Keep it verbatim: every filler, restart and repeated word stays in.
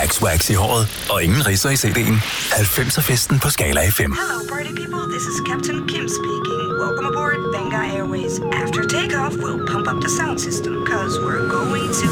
Wax Wax i håret og ingen ridser i C D'en. halvfemser-festen på Skala F M. Hello, party people. This is Captain Kim speaking. Welcome aboard Benga Airways. After takeoff, we'll pump up the sound system, cause we're going to